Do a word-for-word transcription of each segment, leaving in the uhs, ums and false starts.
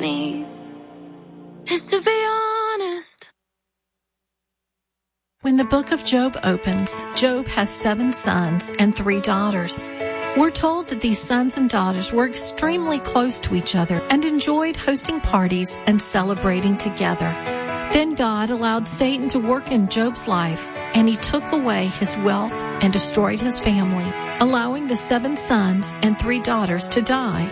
me is to be honest. When the book of Job opens, Job has seven sons and three daughters. We're told that these sons and daughters were extremely close to each other and enjoyed hosting parties and celebrating together. Then God allowed Satan to work in Job's life, and he took away his wealth and destroyed his family, allowing the seven sons and three daughters to die.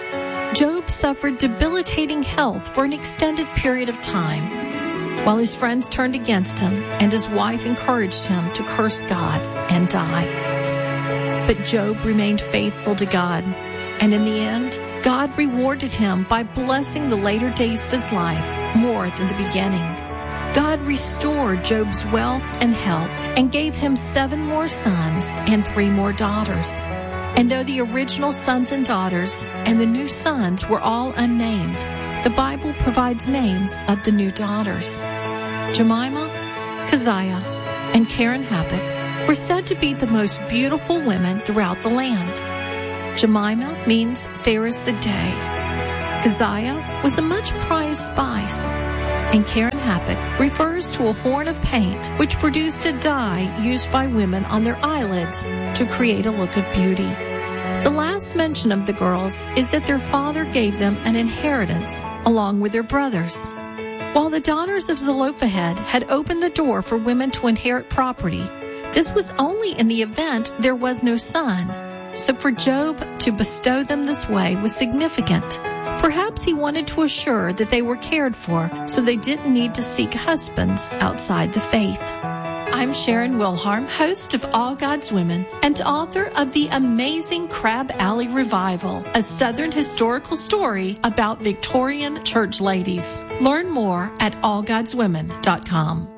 Job suffered debilitating health for an extended period of time, while his friends turned against him and his wife encouraged him to curse God and die. But Job remained faithful to God, and in the end, God rewarded him by blessing the later days of his life more than the beginning. God restored Job's wealth and health and gave him seven more sons and three more daughters. And though the original sons and daughters and the new sons were all unnamed, the Bible provides names of the new daughters. Jemima, Keziah, and Keren-Happuch were said to be the most beautiful women throughout the land. Jemima means fair as the day. Keziah was a much prized spice. And Keren-Happuch refers to a horn of paint which produced a dye used by women on their eyelids to create a look of beauty. The last mention of the girls is that their father gave them an inheritance along with their brothers. While the daughters of Zelophehad had opened the door for women to inherit property, this was only in the event there was no son. So for Job to bestow them this way was significant. Perhaps he wanted to assure that they were cared for so they didn't need to seek husbands outside the faith. I'm Sharon Wilharm, host of All God's Women and author of The Amazing Crab Alley Revival, a Southern historical story about Victorian church ladies. Learn more at all gods women dot com.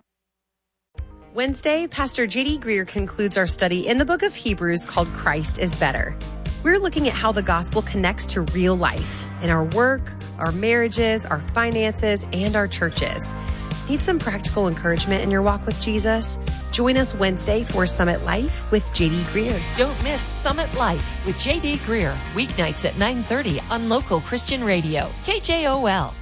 Wednesday, Pastor J D Greer concludes our study in the book of Hebrews called Christ is Better. We're looking at how the gospel connects to real life in our work, our marriages, our finances, and our churches. Need some practical encouragement in your walk with Jesus? Join us Wednesday for Summit Life with J D Greer. Don't miss Summit Life with J D Greer, weeknights at nine thirty on local Christian radio, K J O L.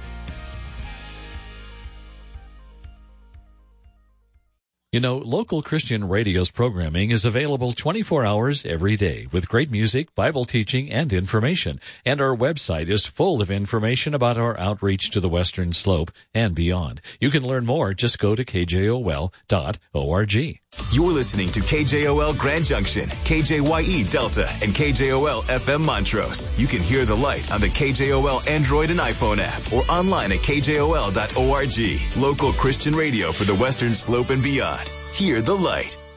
You know, local Christian radio's programming is available twenty-four hours every day with great music, Bible teaching, and information. And our website is full of information about our outreach to the Western Slope and beyond. You can learn more. Just go to K J O L dot org. You're listening to K J O L Grand Junction, K J Y E Delta, and K J O L F M Montrose. You can hear the light on the K J O L Android and iPhone app or online at K J O L dot org. Local Christian radio for the Western Slope and beyond. Hear the light.